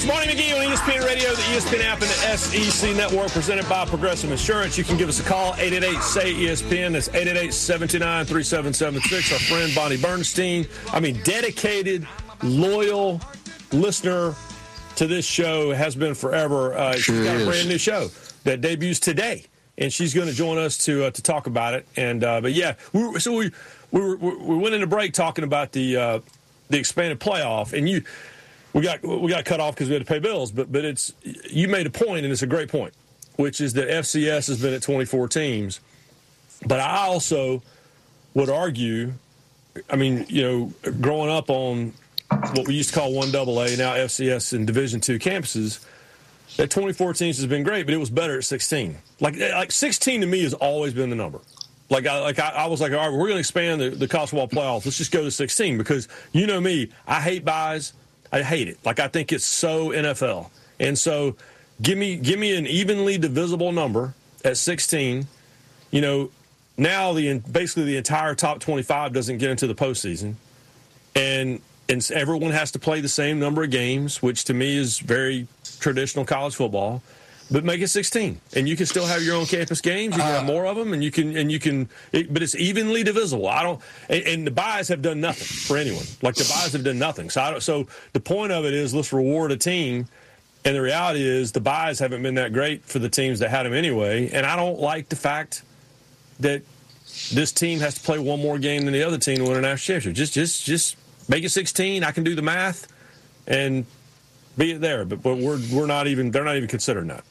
It's Marty McGee on ESPN Radio, the ESPN app, and the SEC Network, presented by Progressive Insurance. You can give us a call, 888-SAY-ESPN. That's 888-729-3776. Our friend Bonnie Bernstein, dedicated, loyal listener to this show, has been forever. She's got a brand new show that debuts today, and she's going to join us to talk about it. And but yeah, we went into break talking about the expanded playoff, and we got cut off because we had to pay bills. But you made a point, and it's a great point, which is that FCS has been at 24 teams. But I also would argue, growing up on what we used to call 1AA, now FCS and Division II campuses, that 24 teams has been great, but it was better at 16. Like 16 to me has always been the number. I was like, all right, we're going to expand the college football playoff. Let's just go to 16 because you know me, I hate byes. I hate it. I think it's so NFL. And so give me an evenly divisible number at 16. Now basically the entire top 25 doesn't get into the postseason. And everyone has to play the same number of games, which to me is very traditional college football. But make it 16, and you can still have your own campus games. You can have more of them, but it's evenly divisible. And the byes have done nothing for anyone. The byes have done nothing. So the point of it is, let's reward a team. And the reality is, the byes haven't been that great for the teams that had them anyway. And I don't like the fact that this team has to play one more game than the other team to win a national championship. Just make it 16. I can do the math, and be it there. But they're not even considering that.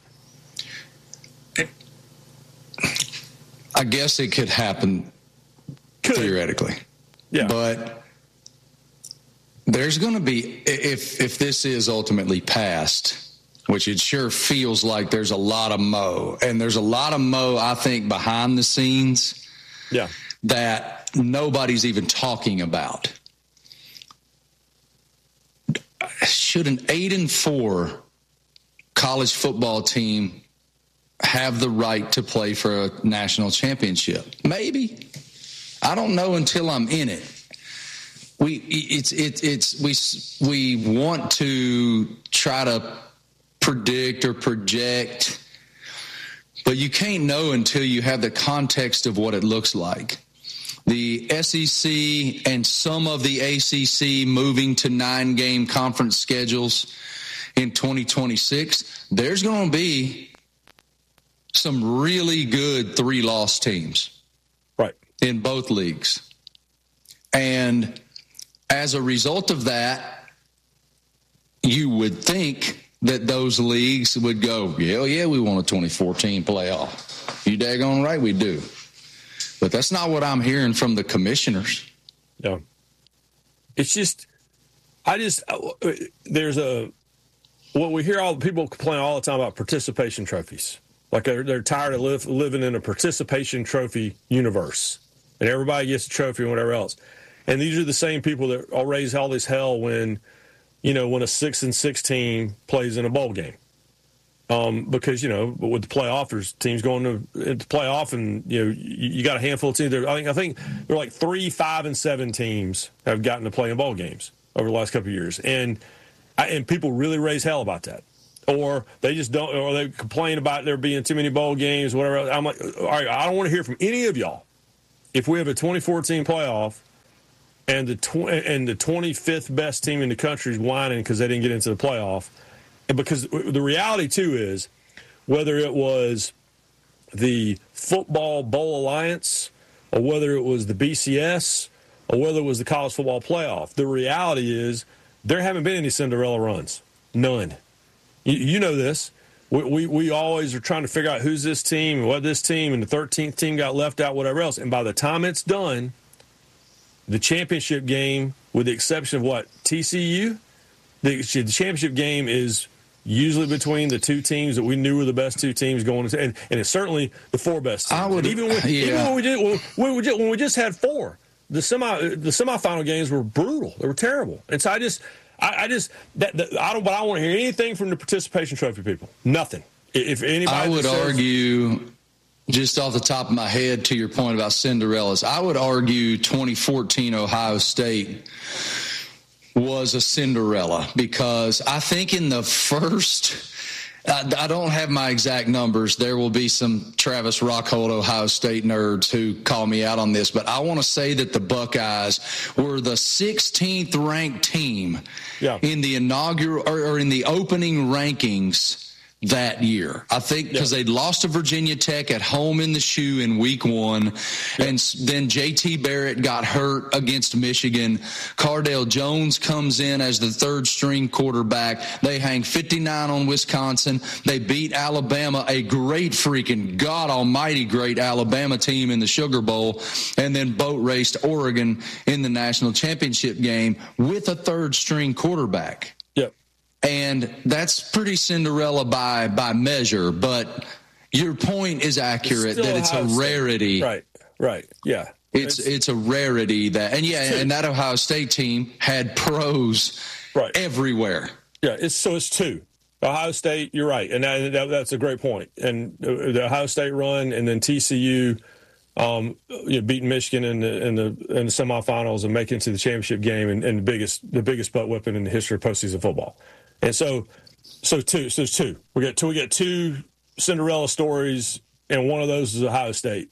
I guess it could happen theoretically. Yeah. But there's going to be, if this is ultimately passed, which it sure feels like there's a lot of mo, and there's a lot of mo, I think, behind the scenes that nobody's even talking about. Should an 8-4 college football team have the right to play for a national championship? Maybe. I don't know until I'm in it. We want to try to predict or project, but you can't know until you have the context of what it looks like. The SEC and some of the ACC moving to 9-game conference schedules in 2026, there's going to be some really good 3-loss teams, right, in both leagues. And as a result of that, you would think that those leagues would go, yeah, we want a 2014 playoff. You daggone right we do. But that's not what I'm hearing from the commissioners. No. It's just, there's what we hear, all people complain all the time about participation trophies. They're tired of living in a participation trophy universe, and everybody gets a trophy and whatever else. And these are the same people that all raise all this hell when a 6-6 team plays in a bowl game. Because with the playoff, there's teams going to the playoff, and you got a handful of teams. I think there are like 3 5-7 teams have gotten to play in bowl games over the last couple of years, and people really raise hell about that. Or they just don't, or they complain about there being too many bowl games, whatever. I'm like, all right, I don't want to hear from any of y'all. If we have a 2014 playoff and the 25th best team in the country is whining because they didn't get into the playoff, and because the reality too is, whether it was the Football Bowl Alliance or whether it was the BCS or whether it was the college football playoff, the reality is there haven't been any Cinderella runs, none. You know this. We always are trying to figure out who's this team and what this team, and the 13th team got left out, whatever else. And by the time it's done, the championship game, with the exception of what, TCU, the championship game is usually between the two teams that we knew were the best two teams going into, and it's certainly the 4 best teams. Even when we just had 4, the semifinal games were brutal. They were terrible. And so I don't want to hear anything from the participation trophy people. Nothing. If anybody, I would argue, just off the top of my head, to your point about Cinderellas, I would argue 2014 Ohio State was a Cinderella, because I think in the first, I don't have my exact numbers. There will be some Travis Rockhold, Ohio State nerds who call me out on this, but I want to say that the Buckeyes were the 16th ranked team in the inaugural or in the opening rankings that year. I think because they'd lost to Virginia Tech at home in the shoe in week 1. And then J.T. Barrett got hurt against Michigan. Cardale Jones comes in as the third string quarterback. They hang 59 on Wisconsin. They beat Alabama, a great freaking God almighty great Alabama team in the Sugar Bowl, and then boat raced Oregon in the national championship game with a third string quarterback. And that's pretty Cinderella by measure, but your point is accurate that it's a rarity. Right. Yeah. It's a rarity and that Ohio State team had pros everywhere. Yeah. It's 2. Ohio State, you're right. And that's a great point. And the Ohio State run, and then TCU, beating Michigan in the semifinals and making it to the championship game, and the biggest butt whipping in the history of postseason football. And so 2. So there's 2. We got 2 Cinderella stories, and one of those is Ohio State.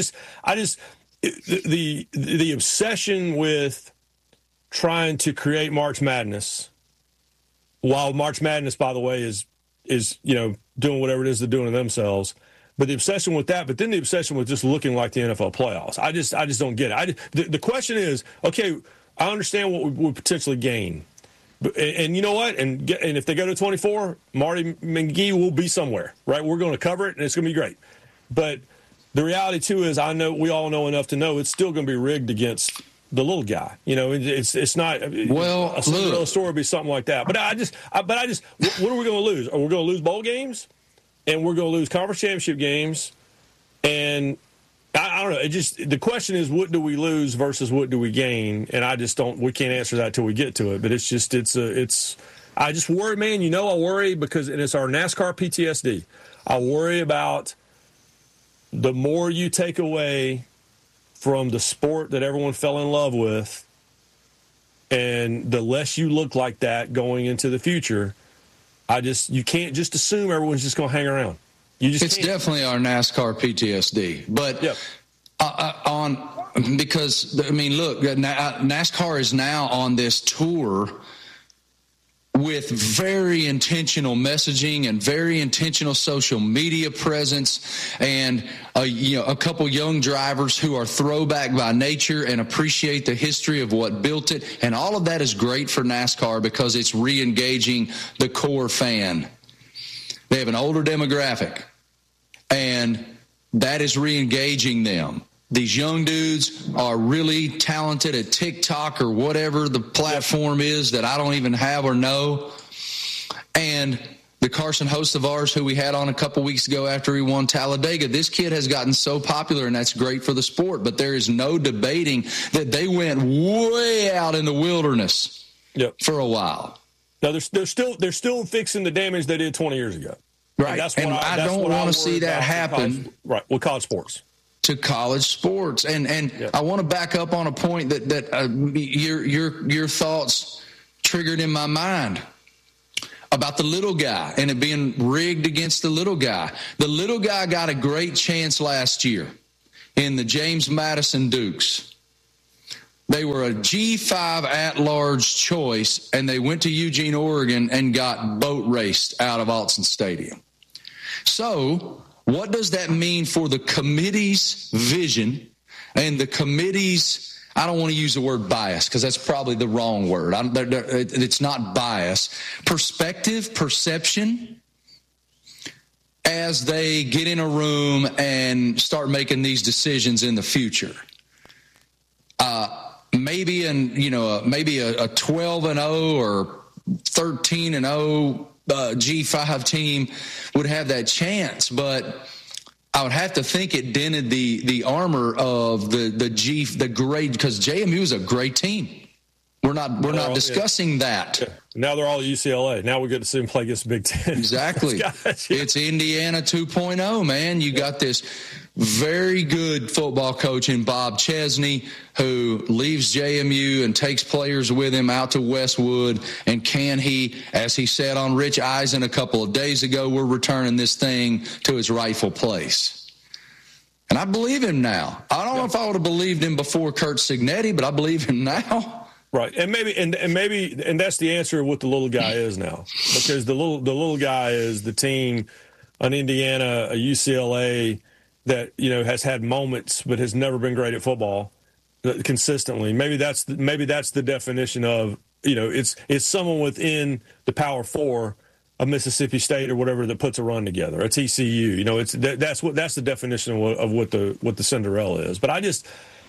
The obsession with trying to create March Madness, while March Madness, by the way, is doing whatever it is they're doing to themselves. But the obsession with that, but then the obsession with just looking like the NFL playoffs. I just don't get it. The question is, okay, I understand what we would potentially gain. And you know what? And if they go to 24, Marty McGee will be somewhere, right? We're going to cover it, and it's going to be great. But the reality, too, is we all know enough to know it's still going to be rigged against the little guy. It's not. Well, a Cinderella story would be something like that. But I just, what are we going to lose? Are we going to lose bowl games? And we're going to lose conference championship games? And I don't know. The question is, what do we lose versus what do we gain? And we can't answer that till we get to it. But I just worry, man. I worry because, and it's our NASCAR PTSD. I worry about the more you take away from the sport that everyone fell in love with, and the less you look like that going into the future. You can't just assume everyone's just going to hang around. It's definitely our NASCAR PTSD, but because look, NASCAR is now on this tour with very intentional messaging and very intentional social media presence, and a couple young drivers who are throwback by nature and appreciate the history of what built it, and all of that is great for NASCAR because it's re-engaging the core fan. They have an older demographic, and that is re-engaging them. These young dudes are really talented at TikTok or whatever the platform is that I don't even have or know. And the Carson host of ours who we had on a couple weeks ago after he won Talladega, this kid has gotten so popular, and that's great for the sport. But there is no debating that they went way out in the wilderness for a while. Now, they're still fixing the damage they did 20 years ago. Right. And I don't want to see that happen. With college sports. To college sports. And I want to back up on a point that your thoughts triggered in my mind about the little guy and it being rigged against the little guy. The little guy got a great chance last year in the James Madison Dukes. They were a G5 at-large choice, and they went to Eugene, Oregon, and got boat raced out of Autzen Stadium. So what does that mean for the committee's vision and the committee's, I don't want to use the word bias because that's probably the wrong word. It's not bias. Perspective, perception, as they get in a room and start making these decisions in the future. Maybe a 12-0 or 13-0 G5 team would have that chance, but I would have to think it dented the armor of the great, because JMU is a great team. We're not discussing that. Yeah. Now they're all at UCLA. Now we get to see them play against Big Ten. Exactly. It's Indiana 2.0, man. You got this very good football coach in Bob Chesney, who leaves JMU and takes players with him out to Westwood. And can he, as he said on Rich Eisen a couple of days ago, we're returning this thing to its rightful place. And I believe him now. I don't know if I would have believed him before Curt Cignetti, but I believe him now. Right, and maybe that's the answer of what the little guy is now, because the little guy is the team, an Indiana, a UCLA that has had moments but has never been great at football consistently. Maybe that's the definition of it's someone within the Power Four of Mississippi State or whatever that puts a run together. A TCU, that's the definition of what the Cinderella is. But I just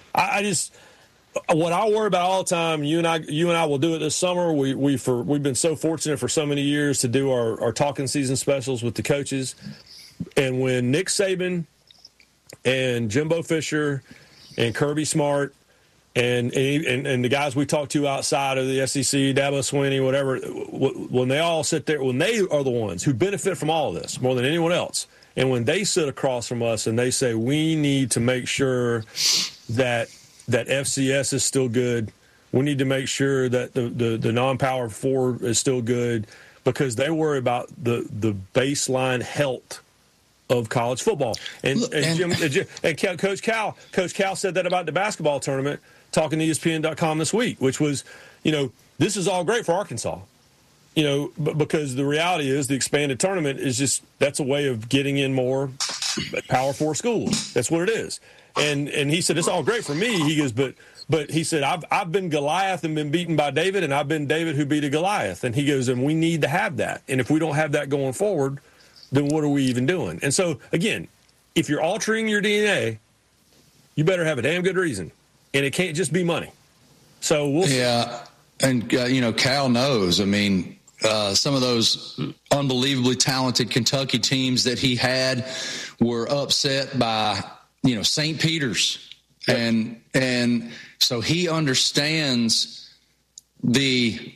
what I worry about all the time. You and I will do it this summer. We've been so fortunate for so many years to do our talking season specials with the coaches, and when Nick Saban and Jimbo Fisher and Kirby Smart and the guys we talk to outside of the SEC, Dabo Swinney, whatever, when they all sit there, when they are the ones who benefit from all of this more than anyone else, and when they sit across from us and they say we need to make sure that FCS is still good, we need to make sure that the non-Power 4 is still good, because they worry about the baseline health of college football. And Coach Cal said that about the basketball tournament, talking to ESPN.com this week, which was, this is all great for Arkansas, because the reality is the expanded tournament is just, that's a way of getting in more Power 4 schools. That's what it is. And he said, it's all great for me. He goes, but he said, I've been Goliath and been beaten by David, and I've been David who beat a Goliath. And he goes, and we need to have that. And if we don't have that going forward, then what are we even doing? And so, again, if you're altering your DNA, you better have a damn good reason. And it can't just be money. So we'll see. Yeah, and, Cal knows. I mean, some of those unbelievably talented Kentucky teams that he had were upset by, St. Peter's. Yep. And so he understands the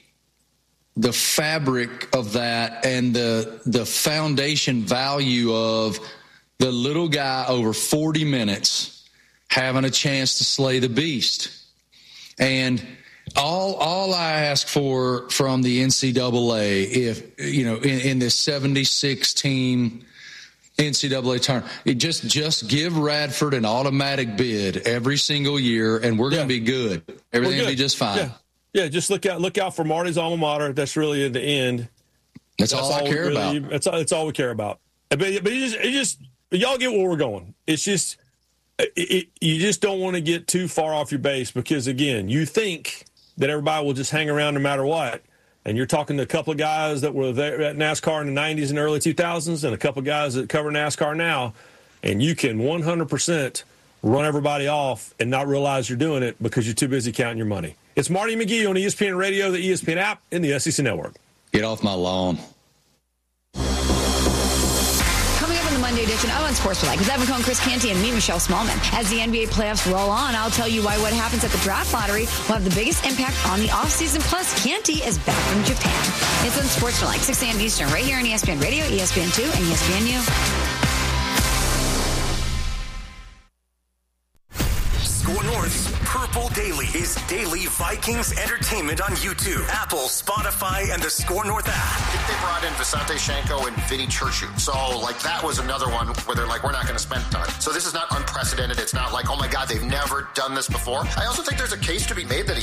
fabric of that and the foundation value of the little guy over 40 minutes having a chance to slay the beast. And all I ask for from the NCAA, if in this 76 team NCAA tournament, just give Radford an automatic bid every single year, and we're going to be good. Everything will be just fine. Yeah. Yeah, just look out for Marty's alma mater. That's really at the end. That's all I care about. That's all we care about. But y'all get where we're going. It's just you just don't want to get too far off your base, because again, you think that everybody will just hang around no matter what. And you're talking to a couple of guys that were there at NASCAR in the 90s and early 2000s, and a couple of guys that cover NASCAR now, and you can 100% run everybody off and not realize you're doing it because you're too busy counting your money. It's Marty McGee on ESPN Radio, the ESPN app, and the SEC Network. Get off my lawn. Coming up on the Monday edition of Unsportsmanlike with Evan Cohen, Chris Canty, and me, Michelle Smallman. As the NBA playoffs roll on, I'll tell you why what happens at the draft lottery will have the biggest impact on the offseason. Plus, Canty is back from Japan. It's Unsportsmanlike, 6 a.m. Eastern, right here on ESPN Radio, ESPN2, and ESPNU. Score North's Purple Daily is daily Vikings entertainment on YouTube, Apple, Spotify, and the Score North app. They brought in Visante Shanko and Vinny Churchill. So, that was another one where they're like, we're not going to spend time. So this is not unprecedented. It's not like, oh my God, they've never done this before. I also think there's a case to be made that